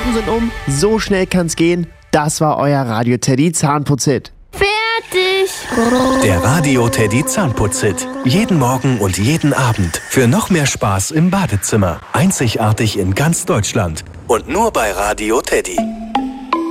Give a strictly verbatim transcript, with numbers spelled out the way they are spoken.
Minuten sind um. So schnell kann's gehen. Das war euer Radio Teddy Zahnputz-Hit. Fertig. Der Radio Teddy Zahnputz-Hit. Jeden Morgen und jeden Abend. Für noch mehr Spaß im Badezimmer. Einzigartig in ganz Deutschland. Und nur bei Radio Teddy.